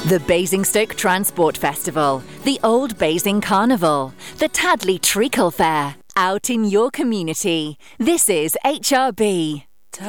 The Basingstoke Transport Festival, the Old Basing Carnival, the Tadley Treacle Fair, out in your community. This is HRB.